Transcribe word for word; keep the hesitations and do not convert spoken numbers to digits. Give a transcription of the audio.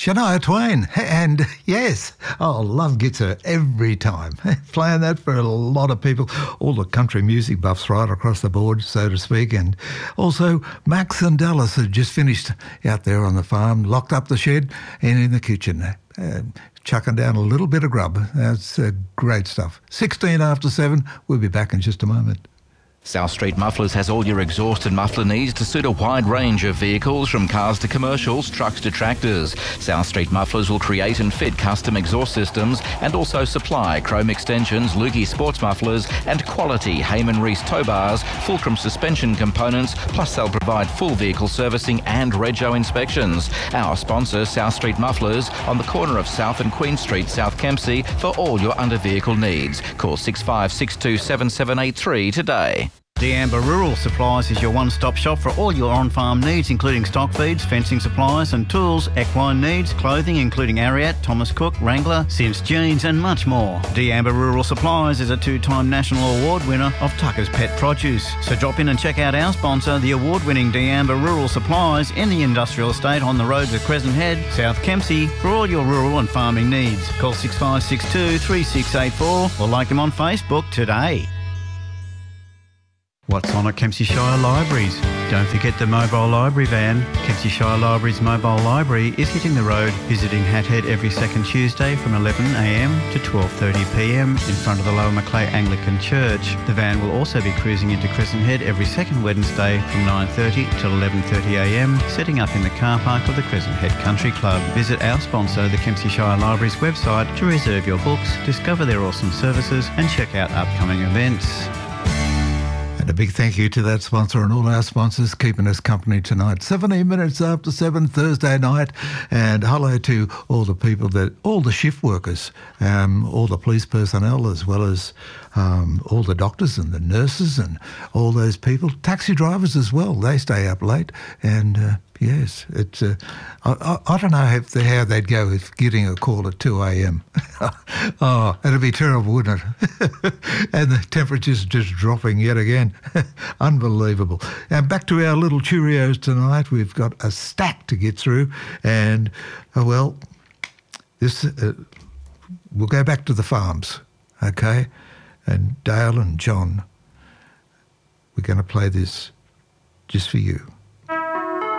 Shania Twain. And yes, oh, love gets her every time. Playing that for a lot of people, all the country music buffs right across the board, so to speak. And also Max and Dallas had just finished out there on the farm, locked up the shed and in the kitchen, uh, chucking down a little bit of grub. That's uh, great stuff. sixteen after seven, we'll be back in just a moment. South Street Mufflers has all your exhaust and muffler needs to suit a wide range of vehicles, from cars to commercials, trucks to tractors. South Street Mufflers will create and fit custom exhaust systems and also supply chrome extensions, Lukey sports mufflers and quality Heyman Reese tow bars, Fulcrum suspension components, plus they'll provide full vehicle servicing and rego inspections. Our sponsor, South Street Mufflers, on the corner of South and Queen Street, South Kempsey, for all your under-vehicle needs. Call six five six two seven seven eight three today. D'Amber Rural Supplies is your one-stop shop for all your on-farm needs, including stock feeds, fencing supplies and tools, equine needs, clothing including Ariat, Thomas Cook, Wrangler, Sims Jeans and much more. D'Amber Rural Supplies is a two-time national award winner of Tucker's Pet Produce. So drop in and check out our sponsor, the award-winning D'Amber Rural Supplies, in the industrial estate on the roads of Crescent Head, South Kempsey, for all your rural and farming needs. Call six five six two three six eight four or like them on Facebook today. What's on at Kempsey Shire Libraries? Don't forget the mobile library van. Kempsey Shire Libraries mobile library is hitting the road, visiting Hat Head every second Tuesday from eleven a m to twelve thirty p m in front of the Lower Macleay Anglican Church. The van will also be cruising into Crescent Head every second Wednesday from nine thirty till eleven thirty a m, setting up in the car park of the Crescent Head Country Club. Visit our sponsor, the Kempsey Shire Libraries website, to reserve your books, discover their awesome services and check out upcoming events. And a big thank you to that sponsor and all our sponsors keeping us company tonight. seventeen minutes after seven, Thursday night. And hello to all the people, that all the shift workers, um, all the police personnel, as well as um, all the doctors and the nurses and all those people. Taxi drivers as well. They stay up late. And uh, yes, it's. Uh, I, I, I don't know how, how they'd go with getting a call at two a m Oh, it'd be terrible, wouldn't it? And the temperature's just dropping yet again. Unbelievable. And back to our little Cheerios tonight. We've got a stack to get through. And, uh, well, this uh, we'll go back to the farms, okay? And Dale and John, we're going to play this just for you.